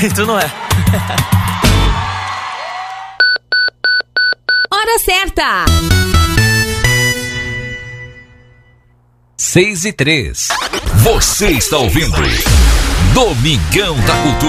Tu não é. Hora certa. 6:03. Você está ouvindo Domingão da Cultura.